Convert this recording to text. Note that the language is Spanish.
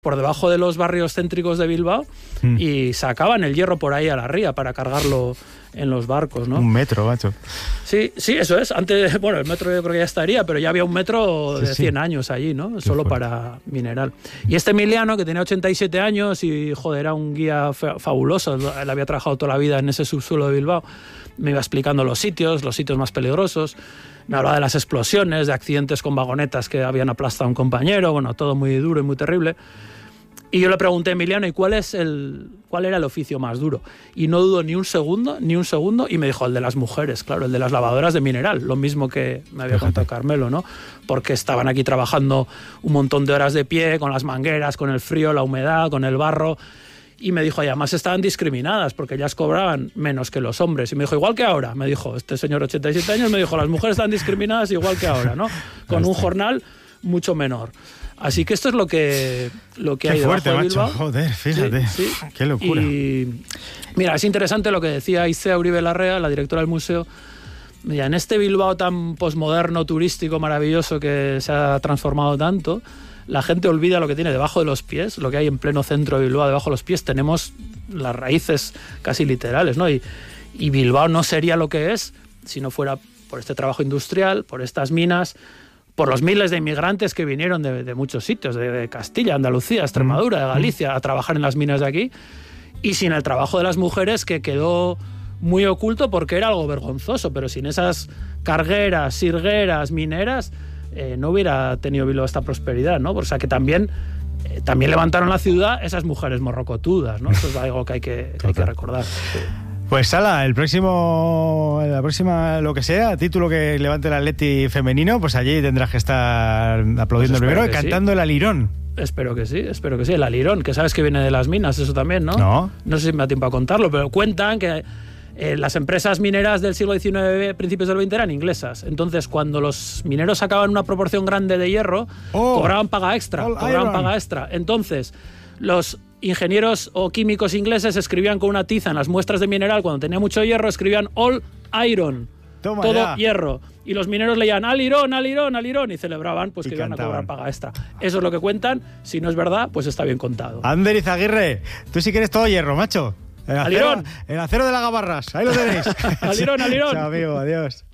por debajo de los barrios céntricos de Bilbao y sacaban el hierro por ahí a la ría para cargarlo en los barcos, ¿no? 1 metro, macho. Sí, eso es. Antes, bueno, el metro yo creo que ya estaría, pero ya había un metro de 100 años allí, ¿no? Qué Solo fuerte. para mineral. Y este Emiliano, que tenía 87 años y, joder, era un guía fabuloso, él había trabajado toda la vida en ese subsuelo de Bilbao, me iba explicando los sitios más peligrosos, me hablaba de las explosiones, de accidentes con vagonetas que habían aplastado a un compañero, bueno, todo muy duro y muy terrible. Y yo le pregunté a Emiliano, ¿y cuál era el oficio más duro? Y no dudó ni un segundo, y me dijo, el de las mujeres, claro, el de las lavadoras de mineral, lo mismo que me había contado Carmelo, ¿no? Porque estaban aquí trabajando un montón de horas de pie, con las mangueras, con el frío, la humedad, con el barro, y me dijo, y además estaban discriminadas, porque ellas cobraban menos que los hombres. Y me dijo, igual que ahora, me dijo, este señor 87 años, me dijo, las mujeres están discriminadas igual que ahora, ¿no? Con un jornal mucho menor. Así que esto es lo que hay fuerte, debajo de Bilbao. macho. Joder, fíjate. Sí. Qué locura. Y mira, es interesante lo que decía Aicea Uribe Larrea, la directora del museo. Mira, en este Bilbao tan posmoderno, turístico, maravilloso, que se ha transformado tanto, la gente olvida lo que tiene debajo de los pies, lo que hay en pleno centro de Bilbao, debajo de los pies tenemos las raíces casi literales, ¿no? Y Bilbao no sería lo que es si no fuera por este trabajo industrial, por estas minas, por los miles de inmigrantes que vinieron de muchos sitios, de Castilla, Andalucía, Extremadura, de Galicia, a trabajar en las minas de aquí, y sin el trabajo de las mujeres, que quedó muy oculto porque era algo vergonzoso, pero sin esas cargueras, sirgueras, mineras, no hubiera tenido Bilbao esta prosperidad, ¿no? O sea que también levantaron la ciudad esas mujeres morrocotudas, ¿no? Eso es algo que hay que recordar. Pues Sala, la próxima, lo que sea, título que levante el Atleti femenino, pues allí tendrás que estar aplaudiendo pues primero y cantando el Alirón. Espero que sí, el Alirón, que sabes que viene de las minas, eso también, ¿no? No sé si me da tiempo a contarlo, pero cuentan que las empresas mineras del siglo XIX, principios del XX, eran inglesas. Entonces, cuando los mineros sacaban una proporción grande de hierro, cobraban paga extra. Entonces, los ingenieros o químicos ingleses escribían con una tiza en las muestras de mineral, cuando tenía mucho hierro, escribían all iron. Toma todo ya. Hierro. Y los mineros leían Alirón, Alirón, Alirón, y celebraban pues que iban a cobrar paga extra. Eso es lo que cuentan. Si no es verdad, pues está bien contado. Ander Izaguirre, tú sí que eres todo hierro, macho. Alirón. El acero de la Gabarras, ahí lo tenéis. Alirón, Alirón. Chao, amigo, adiós.